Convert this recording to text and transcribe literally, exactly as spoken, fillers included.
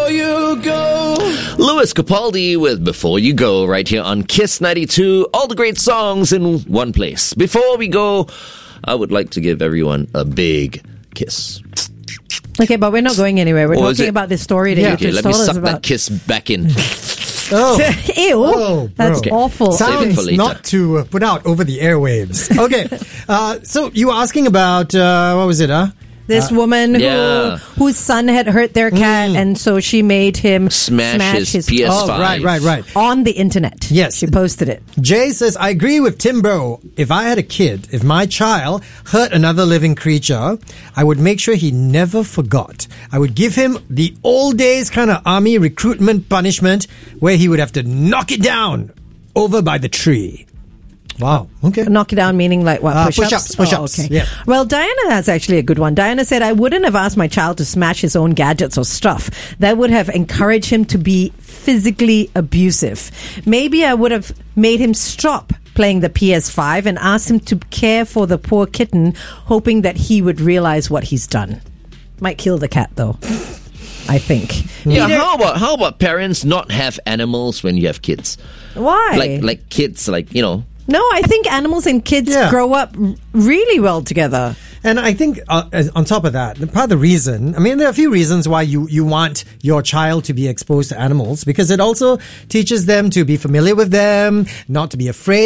Before You Go. Louis Capaldi with Before You Go right here on Kiss ninety-two. All the great songs in one place. Before we go, I would like to give everyone a big kiss. Okay, but we're not going anywhere. We're Oh, is talking it? about this story that Yeah, you okay, just let me told us suck about. that kiss back in. Oh, Ew, Oh, that's bro. awful. Save it for sounds later. not to uh, put out over the airwaves. Okay, uh, so you were asking about, uh, what was it, huh? This woman who, yeah. whose son had hurt their cat, and so she made him Smash his P S five. Oh, right, right, right. on the internet. Yes. She posted it. Jay says, I agree with Timbo. If I had a kid, if my child hurt another living creature, I would make sure he never forgot. I would give him the old days kind of army recruitment punishment where he would have to knock it down over by the tree. Wow. Okay. Knock it down meaning like what? Uh, push-ups? push-ups, push-ups. Oh, okay. Yeah. Well, Diana has actually a good one. Diana said, I wouldn't have asked my child to smash his own gadgets or stuff. That would have encouraged him to be physically abusive. Maybe I would have made him stop playing the P S five and asked him to care for the poor kitten, hoping that he would realize what he's done. Might kill the cat though. I think. Yeah, Peter- how about how about parents not have animals when you have kids? Why? Like like kids, like, you know. No, I think animals and kids Yeah. grow up r- really well together. And I think uh, as- on top of that, part of the reason, I mean, there are a few reasons why you, you want your child to be exposed to animals, because it also teaches them to be familiar with them, not to be afraid